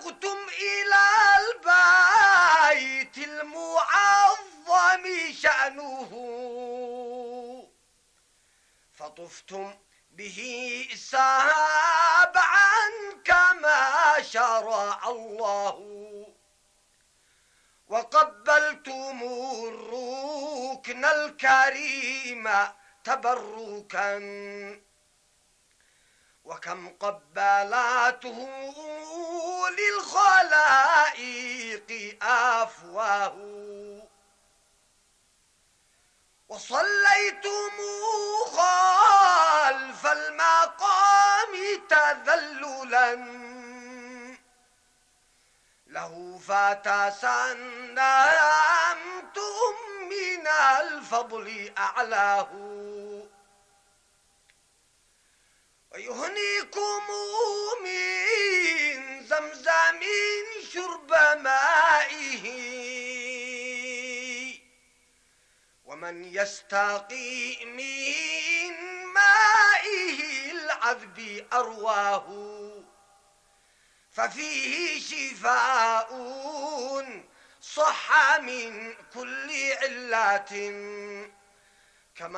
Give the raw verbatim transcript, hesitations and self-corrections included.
بلغتم إلى البيت المعظم شأنه، فطفتم به سابعا كما شرع الله، وقبلتم الركن الكريم تبركا، وكم قبلاته للخلائق أفواه، وصليتم خلف المقام تذللا له، فتسنمتم من الفضل أعلاه، ويهنيكم من زمزم شرب مائه، ومن يستقي من مائه العذب أرواه، ففيه شفاء صح من كل علة،